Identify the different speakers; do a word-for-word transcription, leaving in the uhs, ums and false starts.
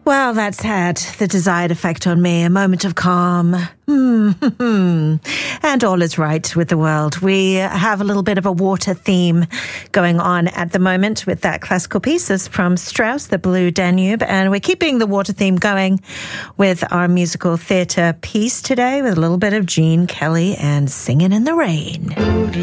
Speaker 1: Well, that's had the desired effect on me. A moment of calm. And all is right with the world. We have a little bit of a water theme going on at the moment with that classical piece from Strauss, The Blue Danube. And we're keeping the water theme going with our musical theatre piece today with a little bit of Gene Kelly and Singing in the Rain.